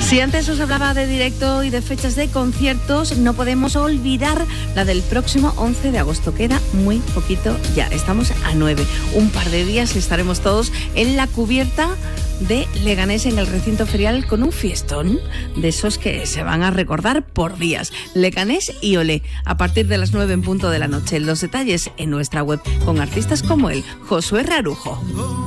Si antes os hablaba de directo y de fechas de conciertos, no podemos olvidar la del próximo 11 de agosto. Queda muy poquito ya, estamos a 9. Un par de días y estaremos todos en la cubierta de Leganés en el recinto ferial con un fiestón de esos que se van a recordar por días. Leganés y Olé, a partir de las 9 en punto de la noche. Los detalles en nuestra web con artistas como él, Josué Rarujo.